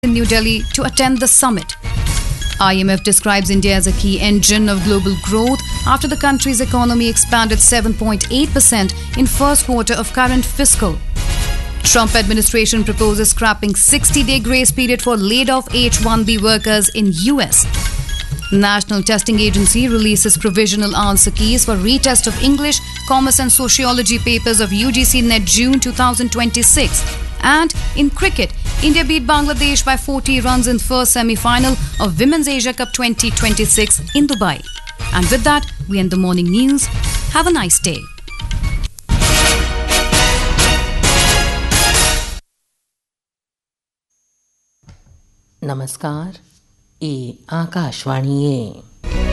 in New Delhi to attend the summit. IMF describes India as a key engine of global growth after the country's economy expanded 7.8% in first quarter of current fiscal. Trump administration proposes scrapping 60-day grace period for laid-off H-1B workers in US. National Testing Agency releases provisional answer keys for retest of English, Commerce and Sociology papers of UGC NET June 2026. And in cricket, India beat Bangladesh by 40 runs in first semi-final of Women's Asia Cup 2026 in Dubai. And with that, we end the morning news. Have a nice day. नमस्कार, ये आकाशवाणी है।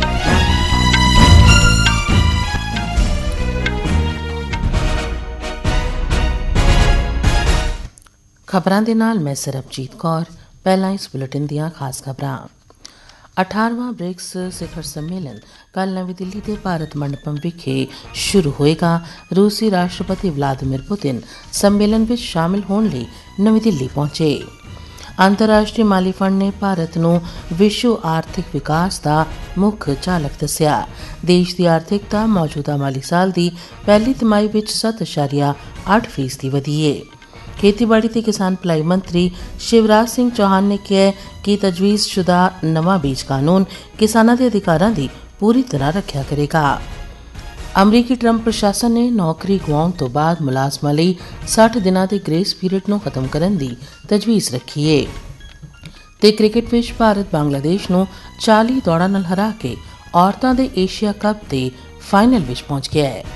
खबरां दे नाल मैं सरबजीत कौर। पहला इस bulletin दियां खास खबरां। 18वां ब्रिक्स शिखर सम्मेलन कल नवी दिल्ली के भारत मंडपम विखे शुरू होएगा। रूसी राष्ट्रपति व्लादिमीर पुतिन सम्मेलन में शामिल होने लई नवी दिल्ली पहुंचे। अंतर्राष्ट्रीय माली फंड ने भारत नूं विश्व आर्थिक विकास का मुख्य चालक दस्सिया। देश की आर्थिकता मौजूदा माली साल की पहली तिमाही विच 7.8% वधी है। खेतीबाड़ी ते किसान भलाई मंत्री शिवराज सिंह चौहान ने कहा कि तजवीज़शुदा नवा बीज कानून किसानां दे अधिकारां दी पूरी तरह रखिया करेगा। अमरीकी ट्रंप प्रशासन ने नौकरी गवाउण तो बाद मुलाजमां लई 60 दिनां दे ग्रेस पीरियड नूं खत्म करन दी तजवीज़ रखी है। ते क्रिकेट विच भारत बांग्लादेश नूं 40 दौड़ां नाल हरा के औरतां दे एशिया कप दे फाइनल विच पहुंच गया है।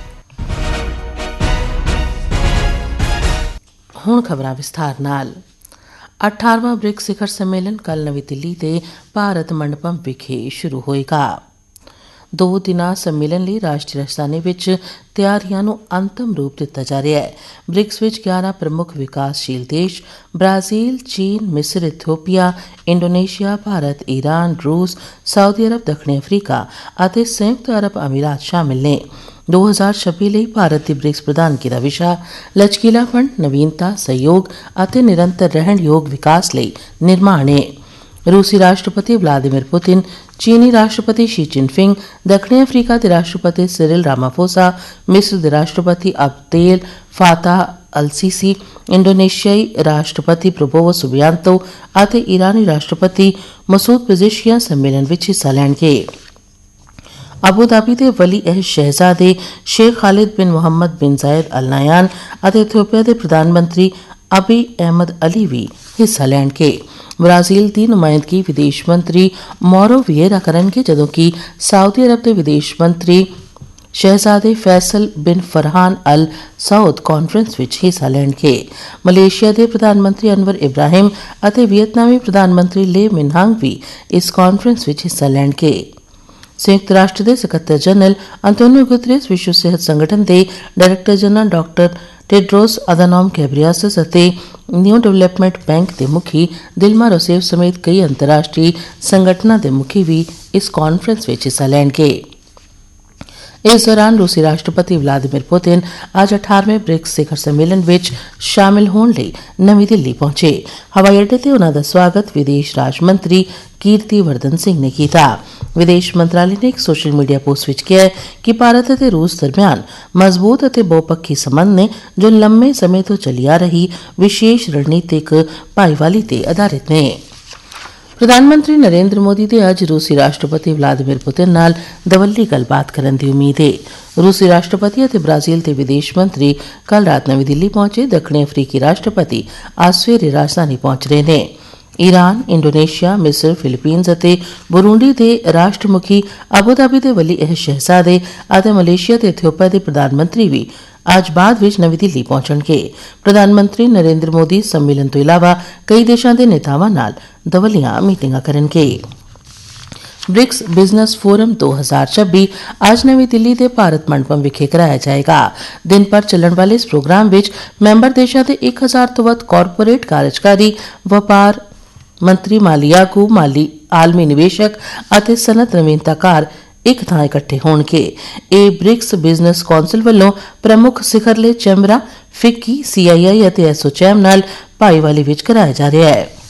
हुण खबरां विस्तार नाल। 18वां ब्रिक्स शिखर सम्मेलन कल नवी दिल्ली के भारत मंडपम विखे शुरू होएगा। 2 दिना सम्मेलन ਲਈ राष्ट्रीय राजधानी विच ਤਿਆਰੀਆਂ ਨੂੰ अंतिम रूप दिता जा रहा है। ब्रिक्स विच 11 प्रमुख विकासशील देश ब्राजील, चीन, मिस्र, इथियोपिया, इंडोनेशिया, भारत, ईरान, रूस, सऊदी अरब, दक्षिण अफ्रीका ਅਤੇ संयुक्त अरब अमीरात शामिल ने। 2026 ਲਈ ਭਾਰਤ ਦੀ ਬ੍ਰਿਕਸ ਪ੍ਰਧਾਨਗੀ ਦਾ ਵਿਸ਼ਾ ਲਚਕੀਲਾਪਣ, ਨਵੀਨਤਾ, ਸਹਿਯੋਗ ਅਤੇ ਨਿਰੰਤਰ ਰਹਿਣਯੋਗ ਵਿਕਾਸ ਲਈ ਨਿਰਮਾਣ ਹੈ। रूसी राष्ट्रपति व्लादिमीर पुतिन, चीनी राष्ट्रपति शी जिनपिंग, दक्षिणी अफ्रीका के राष्ट्रपति सिरिल रामाफोसा, मिस्र के राष्ट्रपति अब्देल फाताह अल-सीसी, इंडोनेशियाई राष्ट्रपति प्रबोवो सुबियांतो और ईरानी राष्ट्रपति मसूद पेजेशियां सम्मेलन में हिस्सा लैणगे। अबू धाबी के वली अहद शहजादे शेख खालिद बिन मुहम्मद बिन जायद अल नायान और इथियोपिया के प्रधानमंत्री अबी अहमद अली भी हिस्सा लैणगे। ब्राजील की नुमाइंदगी विदेश मंत्री मौरो विएरा करनगे, जदों कि सऊदी अरब के विदेश मंत्री शहजादे फैसल बिन फरहान अल सऊद कॉन्फ्रेंस विच हिस्सा लैणगे। मलेशिया के प्रधानमंत्री अनवर इब्राहिम और वियतनामी प्रधानमंत्री ले मिनहांग भी इस कॉन्फ्रेंस विच हिस्सा लैणगे। संयुक्त राष्ट्र के सकत्तर जनरल अंतोनियो गुतरेस, विश्व सेहत संगठन के director general doctor Tedros Adhanom गैब्रियेसस और न्यू डेवलपमेंट बैंक के मुखी दिल्मा रोसेफ समेत कई अंतर्राष्ट्रीय संगठनों के मुखी भी इस कॉन्फ्रेंस में हिस्सा लैणगे। इस दौरान रूसी राष्ट्रपति व्लादिमीर पुतिन आज 18वें ब्रिक्स शिखर सम्मेलन में शामिल होने लई नवी दिल्ली पहुंचे। हवाई अड्डे ते उन्हां दा स्वागत विदेश राज मंत्री कीर्ति वर्धन सिंह ने किया। विदेश मंत्रालय ने एक सोशल मीडिया पोस्ट विच कहा कि भारत और रूस दरमियान मजबूत और बहुपक्षी संबंध ने जो लंबे समय तो चली आ रही विशेष रणनीतिक भाईवाली ते आधारित ने। प्रधानमंत्री नरेंद्र मोदी के अज रूसी राष्ट्रपति व्लादिमीर पुतिन नाल दवल्ली गलबात करने की उम्मीद है। रूसी राष्ट्रपति और ब्राजील के विदेश मंत्री कल रात नवी दिल्ली पहुंचे। दक्षिणी अफ्रीकी राष्ट्रपति आज सवेरे राजधानी पहुंच रहे हैं। ईरान, इंडोनेशिया, मिस्र, फिलीपींस और बुरुंडी के राष्ट्रमुखी, अबू धाबी के वली अहद शहजादे और मलेशिया ते इथियोपिया के प्रधानमंत्री भी आज बाद विच नवी दिल्ली पहुंचणगे। प्रधानमंत्री नरेंद्र मोदी सम्मेलन तो इलावा कई देशों के नेतावां नाल दवलियां मीटिंगां करनगे। ब्रिक्स बिजनेस फोरम 2026 आज नवी दिल्ली के भारत मंडपम विखे कराया जाएगा। दिन भर चलने वाले इस प्रोग्राम विच मैंबर देशों के 1000 तो वध कॉरपोरेट कार्यकारी, व्यापार मंत्री, माली आगू, आलमी निवेशक और सनत नवीनताकार एक थां इकट्ठे होणगे। ਇਹ ब्रिक्स बिजनेस कौंसिल ਵੱਲੋਂ प्रमुख ਸਿਖਰਲੇ ਚੈਂਬਰਾਂ, ਫਿੱਕੀ, CII ਅਤੇ ਐਸੋਚੈਮ ਨਾਲ ਭਾਈਵਾਲੀ ਵਿੱਚ ਕਰਾਇਆ ਜਾ ਰਿਹਾ ਹੈ।